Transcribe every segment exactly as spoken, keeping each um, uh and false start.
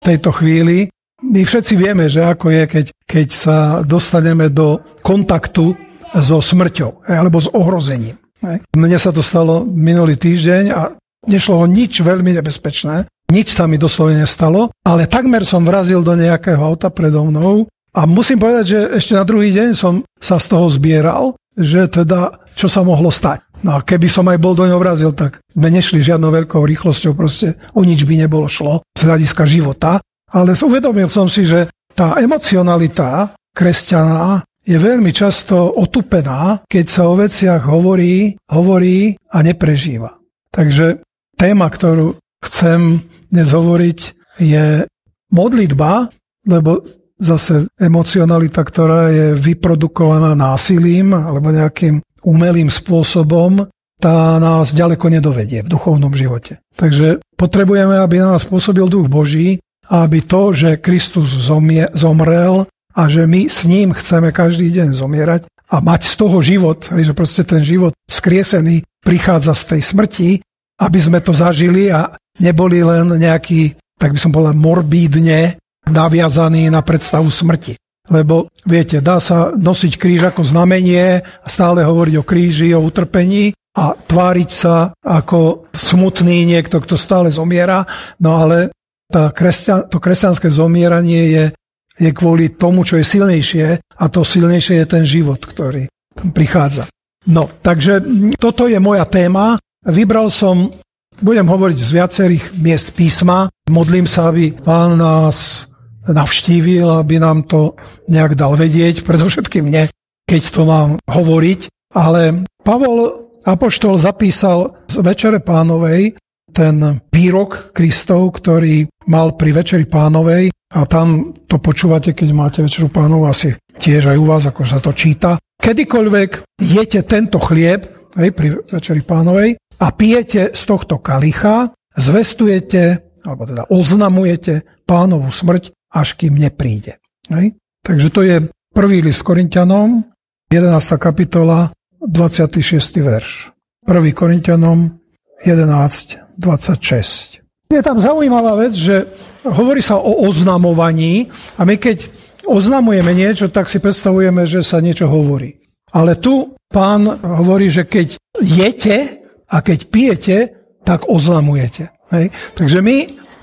tejto chvíli. My všetci vieme, že ako je, keď, keď sa dostaneme do kontaktu so smrťou alebo s ohrozením. Mne sa to stalo minulý týždeň a nešlo o nič veľmi nebezpečné. Nič sa mi doslovene stalo, ale takmer som vrazil do nejakého auta predo mnou a musím povedať, že ešte na druhý deň som sa z toho zbieral, že teda čo sa mohlo stať. No a keby som aj bol do ňoho vrazil, tak sme nešli žiadnou veľkou rýchlosťou, proste o nič by nebolo šlo z hľadiska života. Ale uvedomil som si, že tá emocionalita kresťana je veľmi často otupená, keď sa o veciach hovorí, hovorí a neprežíva. Takže téma, ktorú chcem dnes hovoriť, je modlitba, lebo zase emocionalita, ktorá je vyprodukovaná násilím alebo nejakým umelým spôsobom, tá nás ďaleko nedovedie v duchovnom živote. Takže potrebujeme, aby na nás pôsobil duch Boží, aby to, že Kristus zomie, zomrel a že my s ním chceme každý deň zomierať a mať z toho život, že proste ten život skriesený prichádza z tej smrti, aby sme to zažili a neboli len nejaký, tak by som povedal, morbídne naviazaný na predstavu smrti. Lebo, viete, dá sa nosiť kríž ako znamenie a stále hovoriť o kríži, o utrpení a tváriť sa ako smutný niekto, kto stále zomiera, no ale tá kresťan, to kresťanské zomieranie je, je kvôli tomu, čo je silnejšie a to silnejšie je ten život, ktorý prichádza. No, takže toto je moja téma. Vybral som, budem hovoriť z viacerých miest písma. Modlím sa, aby Pán nás navštívil, aby nám to nejak dal vedieť, predovšetkým mne, keď to mám hovoriť. Ale Pavol apoštol zapísal z Večere Pánovej ten výrok Kristov, ktorý mal pri Večeri Pánovej a tam to počúvate, keď máte Večeru Pánovu, asi tiež aj u vás, ako sa to číta. Kedykoľvek jete tento chlieb, hej, pri Večeri Pánovej a pijete z tohto kalicha, zvestujete, alebo teda oznamujete Pánovu smrť, až kým nepríde. Hej. Takže to je prvý list Korinťanom, jedenásta kapitola, dvadsiaty šiesty verš. prvý Korinťanom jedenásť dvadsaťšesť. Je tam zaujímavá vec, že hovorí sa o oznamovaní a my keď oznamujeme niečo, tak si predstavujeme, že sa niečo hovorí. Ale tu Pán hovorí, že keď jete a keď pijete, tak oznamujete. Hej? Takže my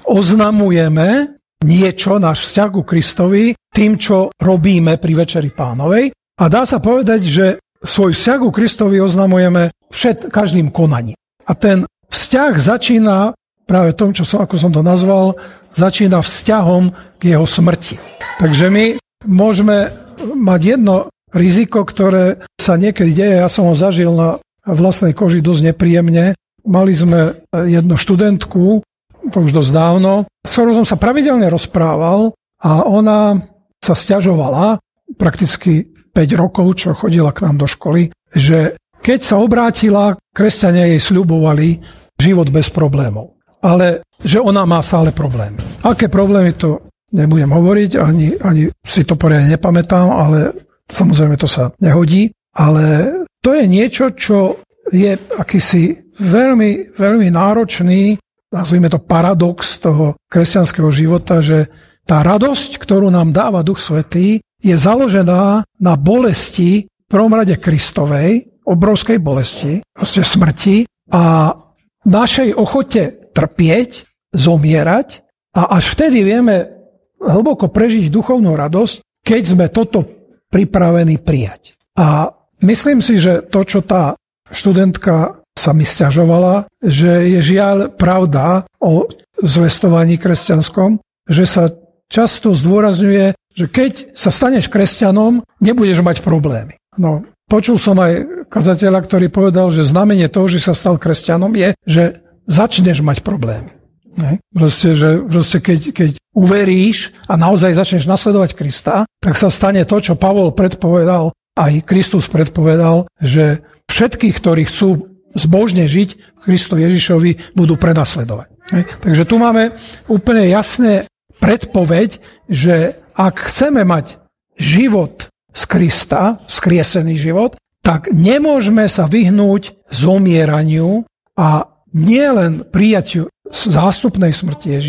oznamujeme niečo, náš vzťah ku Kristovi, tým, čo robíme pri Večeri Pánovej. A dá sa povedať, že svoj vzťah ku Kristovi oznamujeme všet, každým konaním. A ten vzťah začína práve tom, čo som, ako som to nazval, začína vzťahom k jeho smrti. Takže my môžeme mať jedno riziko, ktoré sa niekedy deje. Ja som ho zažil na vlastnej koži dosť nepríjemne. Mali sme jednu študentku, to už dosť dávno, s ktorou som sa pravidelne rozprával a ona sa sťažovala prakticky päť rokov, čo chodila k nám do školy, že keď sa obrátila, kresťania jej sľubovali život bez problémov. Ale že ona má stále problémy. Aké problémy, to nebudem hovoriť, ani, ani si to poriadne nepamätám, ale samozrejme to sa nehodí. Ale to je niečo, čo je akýsi veľmi, veľmi náročný, nazvime to paradox toho kresťanského života, že tá radosť, ktorú nám dáva Duch Svätý, je založená na bolesti, v prvom rade Kristovej, obrovskej bolesti, proste smrti a našej ochote trpieť, zomierať a až vtedy vieme hlboko prežiť duchovnú radosť, keď sme toto pripravení prijať. A myslím si, že to, čo tá študentka sa mi sťažovala, že je žiaľ pravda o zvestovaní kresťanskom, že sa často zdôrazňuje, že keď sa staneš kresťanom, nebudeš mať problémy. No, počul som aj kazateľa, ktorý povedal, že znamenie toho, že sa stal kresťanom, je, že začneš mať problémy. Ne? Proste, že proste keď, keď uveríš a naozaj začneš nasledovať Krista, tak sa stane to, čo Pavol predpovedal, aj Kristus predpovedal, že všetkých, ktorí chcú zbožne žiť v Kristu Ježišovi, budú prenasledovať. Ne? Takže tu máme úplne jasné predpoveď, že ak chceme mať život z Krista, skriesený život, tak nemôžeme sa vyhnúť zomieraniu a nie len prijatiu zástupnej smrti Ježiša,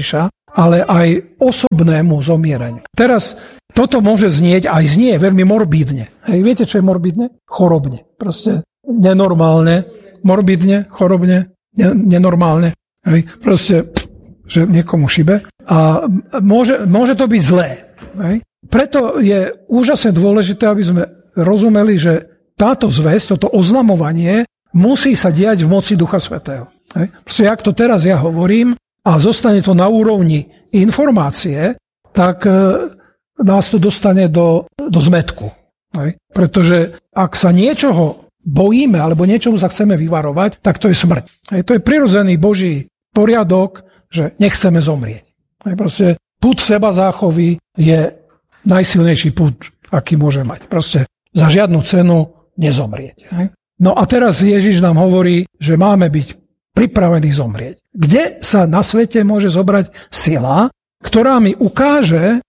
ale aj osobnému zomieraniu. Teraz toto môže znieť, aj znie veľmi morbidne. Hej, viete, čo je morbidne? Chorobne. Proste nenormálne, morbidne, chorobne, nenormálne. Hej, proste, že niekomu šibe. A môže, môže to byť zlé. Hej. Preto je úžasne dôležité, aby sme rozumeli, že táto zvesť, toto oznamovanie musí sa diať v moci Ducha Svätého. Hej. Proste, ak to teraz ja hovorím a zostane to na úrovni informácie, tak e, nás to dostane do, do zmätku. Hej. Pretože ak sa niečoho bojíme alebo niečomu sa chceme vyvarovať, tak to je smrť. Hej. To je prirodzený Boží poriadok, že nechceme zomrieť. Hej. Proste pud seba záchovy je najsilnejší pud, aký môže mať. Proste za žiadnu cenu nezomrieť. Hej. No a teraz Ježiš nám hovorí, že máme byť pripravení zomrieť. Kde sa na svete môže zobrať sila, ktorá mi ukáže,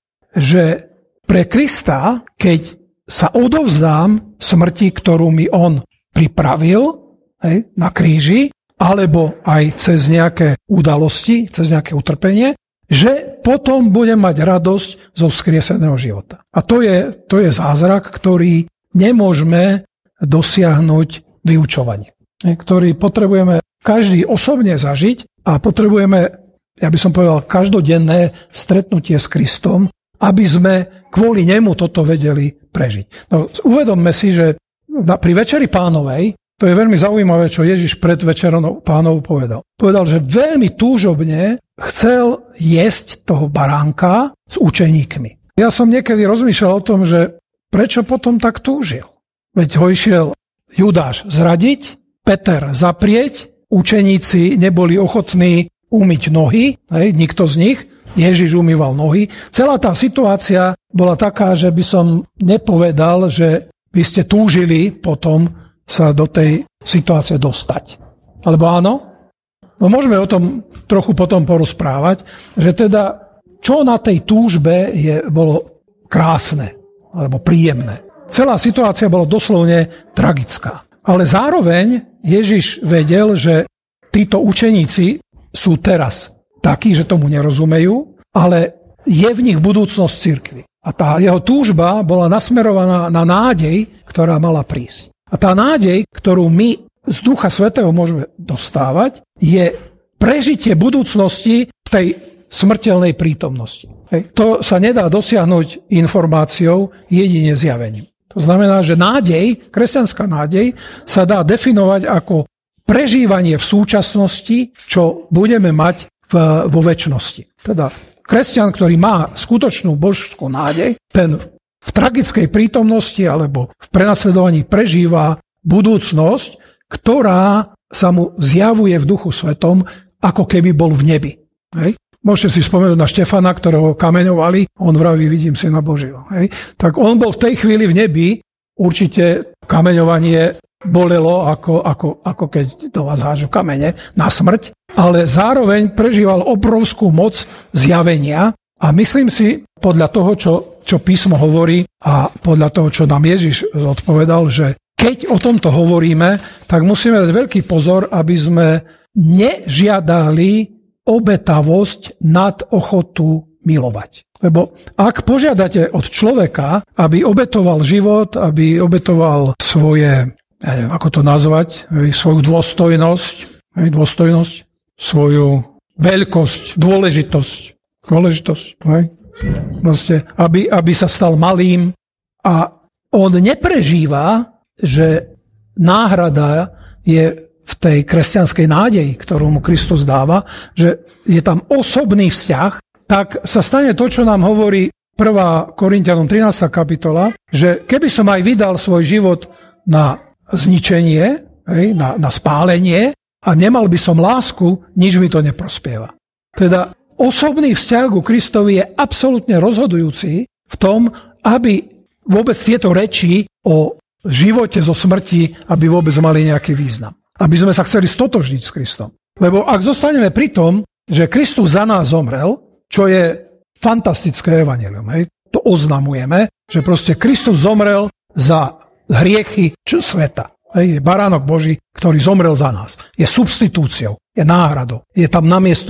že pre Krista, keď sa odovzdám smrti, ktorú mi on pripravil, hej, na kríži, alebo aj cez nejaké udalosti, cez nejaké utrpenie, že potom budem mať radosť zo vzkrieseného života. A to je, to je zázrak, ktorý nemôžeme dosiahnuť vyučovanie, ktorý potrebujeme každý osobne zažiť a potrebujeme, ja by som povedal, každodenné stretnutie s Kristom, aby sme kvôli nemu toto vedeli prežiť. No, uvedomme si, že pri Večeri Pánovej, to je veľmi zaujímavé, čo Ježiš pred Večerou Pánovou povedal. Povedal, že veľmi túžobne chcel jesť toho baránka s učeníkmi. Ja som niekedy rozmýšľal o tom, že prečo potom tak túžil. Veď ho išiel Judáš zradiť, Peter zaprieť, učeníci neboli ochotní umyť nohy, hej, nikto z nich, Ježiš umýval nohy. Celá tá situácia bola taká, že by som nepovedal, že by ste túžili potom sa do tej situácie dostať. Alebo áno? No môžeme o tom trochu potom porozprávať, že teda čo na tej túžbe je, bolo krásne alebo príjemné. Celá situácia bola doslovne tragická. Ale zároveň Ježiš vedel, že títo učeníci sú teraz takí, že tomu nerozumejú, ale je v nich budúcnosť cirkvi. A tá jeho túžba bola nasmerovaná na nádej, ktorá mala prísť. A tá nádej, ktorú my z Ducha Svätého môžeme dostávať, je prežitie budúcnosti v tej smrteľnej prítomnosti. Hej. To sa nedá dosiahnuť informáciou, jedine zjavením. To znamená, že nádej, kresťanská nádej, sa dá definovať ako prežívanie v súčasnosti, čo budeme mať v, vo večnosti. Teda kresťan, ktorý má skutočnú božskú nádej, ten v tragickej prítomnosti alebo v prenasledovaní prežíva budúcnosť, ktorá sa mu zjavuje v Duchu Svetom, ako keby bol v nebi. Hej? Môžete si spomenúť na Štefana, ktorého kameňovali, on vraví, vidím Syna Božieho. Hej? Tak on bol v tej chvíli v nebi, určite kameňovanie bolelo, ako, ako, ako keď do vás hážu kamene na smrť, ale zároveň prežíval obrovskú moc zjavenia a myslím si, podľa toho, čo, čo písmo hovorí a podľa toho, čo nám Ježiš odpovedal, že keď o tomto hovoríme, tak musíme dať veľký pozor, aby sme nežiadali obetavosť nad ochotu milovať. Lebo ak požiadate od človeka, aby obetoval život, aby obetoval svoje, ja neviem, ako to nazvať, svoju dôstojnosť, dôstojnosť, svoju veľkosť, dôležitosť, dôležitosť, proste, aby, aby sa stal malým a on neprežíva, že náhrada je v tej kresťanskej nádeji, ktorú mu Kristus dáva, že je tam osobný vzťah, tak sa stane to, čo nám hovorí prvá Korinťanom trinásta kapitola, že keby som aj vydal svoj život na zničenie, hej, na, na spálenie a nemal by som lásku, nič mi to neprospieva. Teda osobný vzťah ku Kristovi je absolútne rozhodujúci v tom, aby vôbec tieto reči o živote zo smrti, aby vôbec mali nejaký význam. Aby sme sa chceli stotožniť s Kristom. Lebo ak zostaneme pri tom, že Kristus za nás zomrel, čo je fantastické evanjelium, hej, to oznamujeme, že proste Kristus zomrel za hriechy sveta. Hej, je baránok Boží, ktorý zomrel za nás. Je substitúciou, je náhradou, je tam namiesto mňa.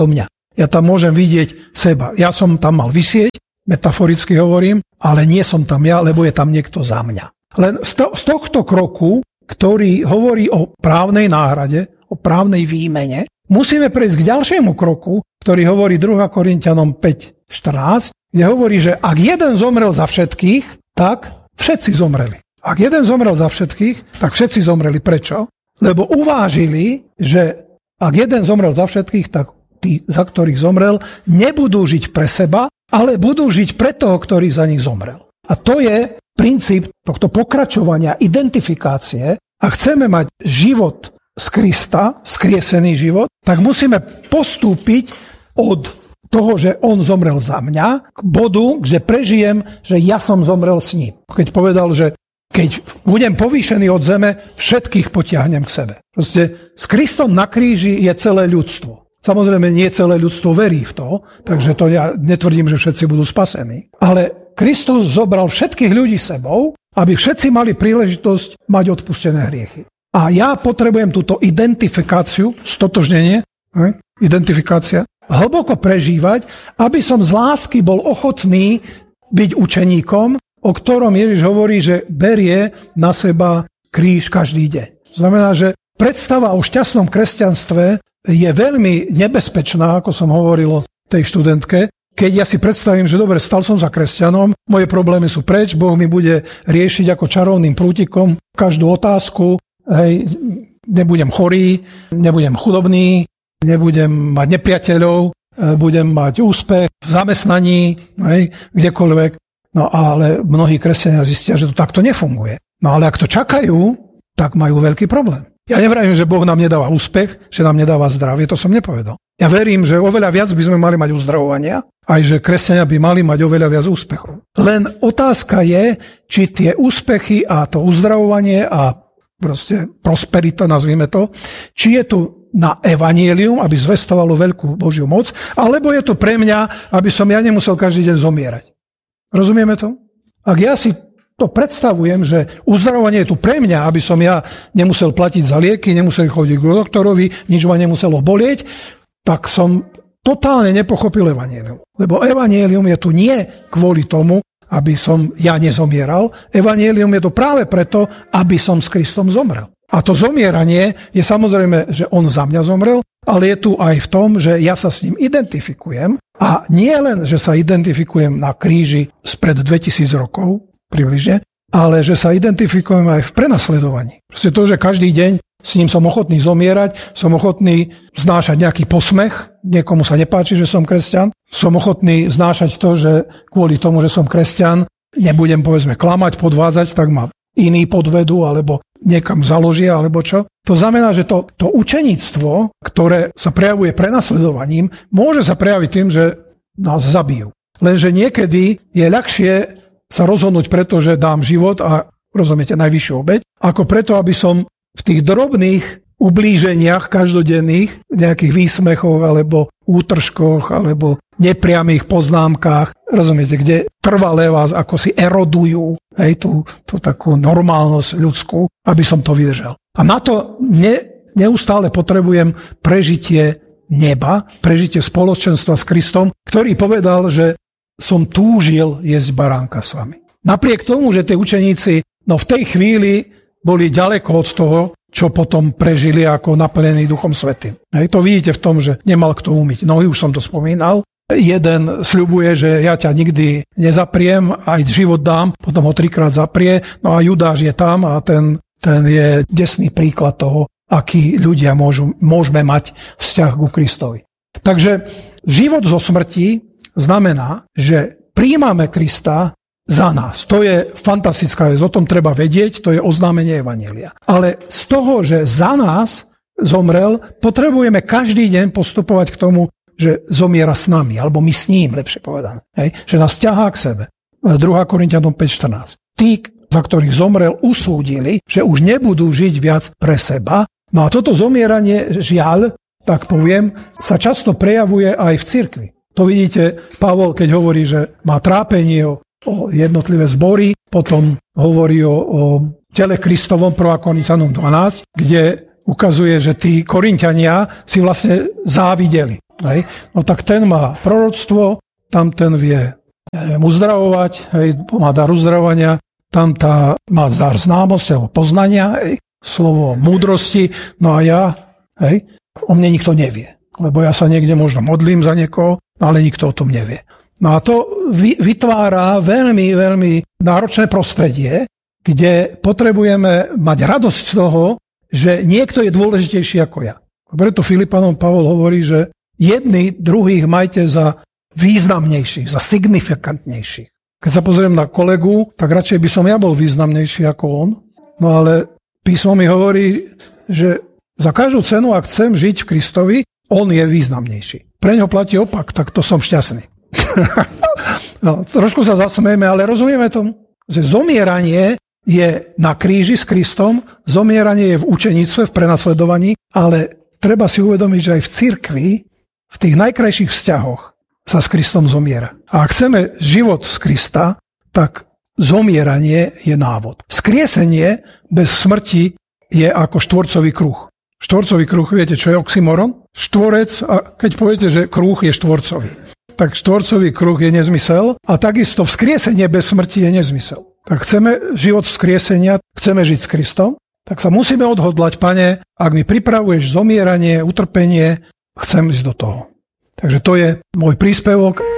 Ja tam môžem vidieť seba. Ja som tam mal visieť, metaforicky hovorím, ale nie som tam ja, lebo je tam niekto za mňa. Len z, to, z tohto kroku, ktorý hovorí o právnej náhrade, o právnej výmene, musíme prejsť k ďalšiemu kroku, ktorý hovorí druhá Korinťanom päť štrnásť, kde hovorí, že ak jeden zomrel za všetkých, tak všetci zomreli. Ak jeden zomrel za všetkých, tak všetci zomreli. Prečo? Lebo uvážili, že ak jeden zomrel za všetkých, tak tí, za ktorých zomrel, nebudú žiť pre seba, ale budú žiť pre toho, ktorý za nich zomrel. A to je princíp tohto pokračovania, identifikácie. Ak chceme mať život z Krista, skriesený život, tak musíme postúpiť od toho, že on zomrel za mňa, k bodu, kde prežijem, že ja som zomrel s ním. Keď povedal, že keď budem povýšený od zeme, všetkých potiahnem k sebe. Proste s Kristom na kríži je celé ľudstvo. Samozrejme, nie celé ľudstvo verí v to, takže to ja netvrdím, že všetci budú spasení. Ale Kristus zobral všetkých ľudí sebou, aby všetci mali príležitosť mať odpustené hriechy. A ja potrebujem túto identifikáciu, stotožnenie, identifikácia, hlboko prežívať, aby som z lásky bol ochotný byť učeníkom, o ktorom Ježiš hovorí, že berie na seba kríž každý deň. Znamená, že predstava o šťastnom kresťanstve je veľmi nebezpečná, ako som hovoril o tej študentke. Keď ja si predstavím, že dobre, stal som za kresťanom, moje problémy sú preč, Boh mi bude riešiť ako čarovným prútikom každú otázku, hej, nebudem chorý, nebudem chudobný, nebudem mať nepriateľov, budem mať úspech v zamestnaní, hej, kdekoľvek. No ale mnohí kresťania zistia, že to takto nefunguje. No ale ak to čakajú, tak majú veľký problém. Ja nevravím, že Boh nám nedáva úspech, že nám nedáva zdravie, to som nepovedal. Ja verím, že oveľa viac by sme mali mať uzdravovania, aj že kresťania by mali mať oveľa viac úspechov. Len otázka je, či tie úspechy a to uzdravovanie a proste prosperita, nazvime to, či je tu na evanjelium, aby zvestovalo veľkú Božiu moc, alebo je to pre mňa, aby som ja nemusel každý deň zomierať. Rozumieme to? Ak ja si to predstavujem, že uzdravovanie je tu pre mňa, aby som ja nemusel platiť za lieky, nemusel chodiť k doktorovi, nič ma nemuselo bolieť, tak som totálne nepochopil evanjelium. Lebo evanjelium je tu nie kvôli tomu, aby som ja nezomieral. Evanjelium je to práve preto, aby som s Kristom zomrel. A to zomieranie je samozrejme, že on za mňa zomrel, ale je tu aj v tom, že ja sa s ním identifikujem. A nie len, že sa identifikujem na kríži spred dvetisíc rokov, približne, ale že sa identifikujem aj v prenasledovaní. Proste to, že každý deň s ním som ochotný zomierať, som ochotný znášať nejaký posmech, niekomu sa nepáči, že som kresťan, som ochotný znášať to, že kvôli tomu, že som kresťan, nebudem povedzme klamať, podvádzať, tak ma iní podvedú, alebo niekam založia, alebo čo. To znamená, že to, to učeníctvo, ktoré sa prejavuje prenasledovaním, môže sa prejaviť tým, že nás zabijú. Lenže niekedy je ľahšie sa rozhodnúť preto, že dám život a, rozumiete, najvyššiu obeť, ako preto, aby som v tých drobných ublíženiach každodenných, nejakých výsmechoch, alebo útržkoch, alebo nepriamých poznámkach, rozumiete, kde trvalé vás ako si erodujú, hej, tú, tú takú normálnosť ľudskú, aby som to vydržal. A na to ne, neustále potrebujem prežitie neba, prežitie spoločenstva s Kristom, ktorý povedal, že som túžil jesť baránka s vami. Napriek tomu, že tie učeníci no v tej chvíli boli ďaleko od toho, čo potom prežili ako naplnený Duchom Svätým. Hej, to vidíte v tom, že nemal kto umyť nohy, už som to spomínal. Jeden sľubuje, že ja ťa nikdy nezapriem, aj život dám, potom ho trikrát zaprie, no a Judáš je tam a ten, ten je desný príklad toho, akí ľudia môžu, môžeme mať vzťah ku Kristovi. Takže život zo smrti znamená, že prijímame Krista za nás. To je fantastická vec, o tom treba vedieť, to je oznámenie evanjelia. Ale z toho, že za nás zomrel, potrebujeme každý deň postupovať k tomu, že zomiera s nami, alebo my s ním, lepšie povedané. Hej? Že nás ťahá k sebe. druhá Korinťanom päť štrnásť. Tí, za ktorých zomrel, usúdili, že už nebudú žiť viac pre seba. No a toto zomieranie, žiaľ, tak poviem, sa často prejavuje aj v cirkvi. To vidíte, Pavol, keď hovorí, že má trápenie o, o jednotlivé zbory, potom hovorí o, o tele Kristovom, prvá Korinťanom dvanásť, kde ukazuje, že tí Korinťania si vlastne závideli. Hej. No tak ten má proroctvo, tam ten vie uzdravovať, hej, má dar uzdravovania, tam tá má dar známosti alebo poznania, hej, slovo múdrosti, no a ja, hej, o mne nikto nevie. Lebo ja sa niekde možno modlím za niekoho, ale nikto o tom nevie. No a to vytvára veľmi, veľmi náročné prostredie, kde potrebujeme mať radosť z toho, že niekto je dôležitejší ako ja. Preto Filipanom Pavol hovorí, že jedni druhých majte za významnejších, za signifikantnejších. Keď sa pozriem na kolegu, tak radšej by som ja bol významnejší ako on. No ale písmo mi hovorí, že za každú cenu, ak chcem žiť v Kristovi, on je významnejší. Pre ňo platí opak, tak to som šťastný. No, trošku sa zasmejeme, ale rozumieme tomu, že zomieranie je na kríži s Kristom, zomieranie je v učeníctve, v prenasledovaní, ale treba si uvedomiť, že aj v cirkvi, v tých najkrajších vzťahoch sa s Kristom zomiera. A ak chceme život z Krista, tak zomieranie je návod. Vzkriesenie bez smrti je ako štvorcový kruh. Štvorcový kruh, viete, čo je oxymoron? Štvorec, a keď poviete, že kruh je štvorcový, tak štvorcový kruh je nezmysel a takisto vzkriesenie bez smrti je nezmysel. Tak chceme život vzkriesenia, chceme žiť s Kristom, tak sa musíme odhodlať, Pane, ak mi pripravuješ zomieranie, utrpenie, chcem ísť do toho. Takže to je môj príspevok.